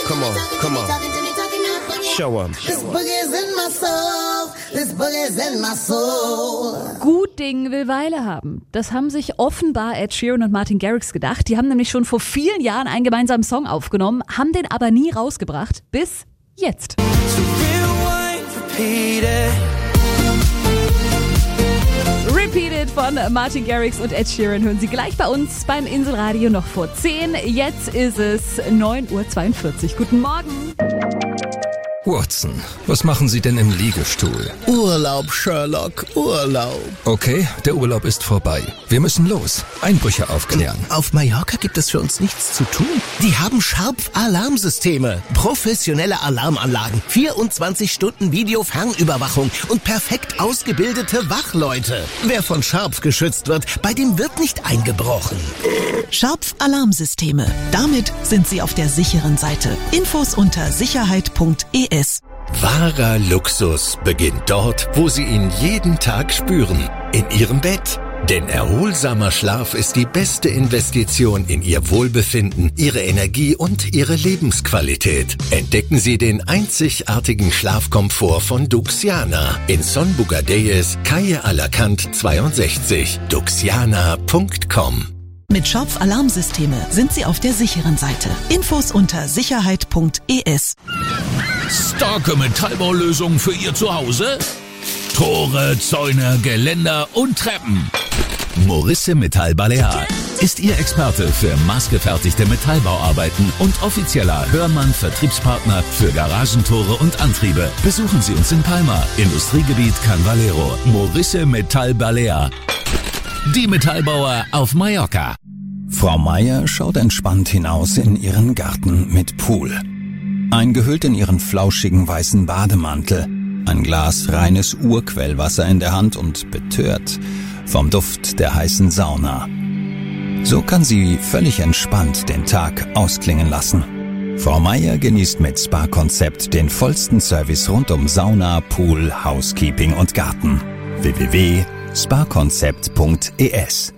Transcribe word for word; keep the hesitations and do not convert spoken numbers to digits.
come on, come on. Show 'em. This boogie's in my soul. This boogie's in my soul. Gut Ding will Weile haben. Das haben sich offenbar Ed Sheeran und Martin Garrix gedacht. Die haben nämlich schon vor vielen Jahren einen gemeinsamen Song aufgenommen, haben den aber nie rausgebracht. Bis jetzt. Repeated von Martin Garrix und Ed Sheeran hören Sie gleich bei uns beim Inselradio noch vor zehn. Jetzt ist es neun Uhr zweiundvierzig. Guten Morgen. Watson, was machen Sie denn im Liegestuhl? Urlaub, Sherlock, Urlaub. Okay, der Urlaub ist vorbei. Wir müssen los. Einbrüche aufklären. Auf Mallorca gibt es für uns nichts zu tun. Die haben Scharpf-Alarmsysteme, professionelle Alarmanlagen, vierundzwanzig Stunden Videofernüberwachung und perfekt ausgebildete Wachleute. Wer von Scharpf geschützt wird, bei dem wird nicht eingebrochen. Scharpf-Alarmsysteme. Damit sind Sie auf der sicheren Seite. Infos unter sicherheit punkt e s. Wahrer Luxus beginnt dort, wo Sie ihn jeden Tag spüren. In Ihrem Bett. Denn erholsamer Schlaf ist die beste Investition in Ihr Wohlbefinden, Ihre Energie und Ihre Lebensqualität. Entdecken Sie den einzigartigen Schlafkomfort von Duxiana in Son Bugadeyes, Calle Alacant zweiundsechzig. duxiana punkt com. Mit Scharpf-Alarmsysteme sind Sie auf der sicheren Seite. Infos unter sicherheit punkt e s. Starke Metallbaulösungen für Ihr Zuhause? Tore, Zäune, Geländer und Treppen. Morisse Metall Balear ist Ihr Experte für maßgefertigte Metallbauarbeiten und offizieller Hörmann-Vertriebspartner für Garagentore und Antriebe. Besuchen Sie uns in Palma, Industriegebiet Can Valero. Morisse Metall Balear. Die Metallbauer auf Mallorca. Frau Meier schaut entspannt hinaus in ihren Garten mit Pool. Eingehüllt in ihren flauschigen weißen Bademantel, ein Glas reines Urquellwasser in der Hand und betört vom Duft der heißen Sauna. So kann sie völlig entspannt den Tag ausklingen lassen. Frau Meier genießt mit Spa-Konzept den vollsten Service rund um Sauna, Pool, Housekeeping und Garten. w w w punkt spa konzept punkt e s